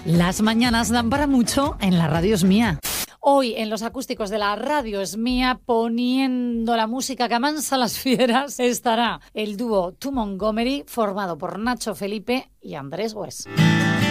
Las mañanas dan para mucho en la radio es mía. Hoy en los acústicos de la radio es mía, poniendo la música que amansa las fieras, estará el dúo To Montgomery, formado por Nacho Felipe y Andrés West.